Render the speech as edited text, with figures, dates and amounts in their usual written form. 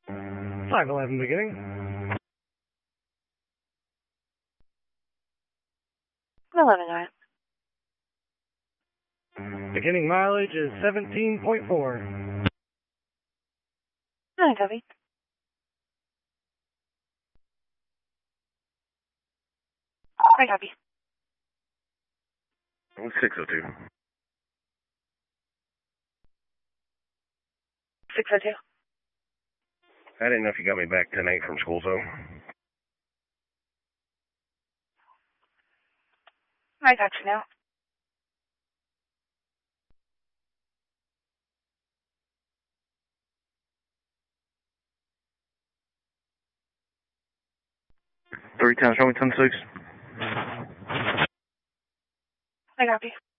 511 beginning. 11-9. Beginning mileage is 17.4. 9 copy. I copy. 602. 602. I didn't know if you got me back tonight from school, so. I got you now. Three times, show me 10-6. I copy.